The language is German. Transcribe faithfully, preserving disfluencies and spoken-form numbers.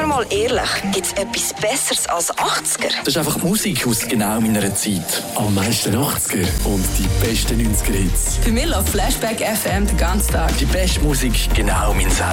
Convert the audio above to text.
mal ehrlich, gibt es etwas Besseres als achtziger? Das ist einfach Musik aus genau meiner Zeit. Am meisten achtziger und die besten neunziger Hits. Für mich läuft Flashback F M den ganzen Tag. Die beste Musik genau mein Sound.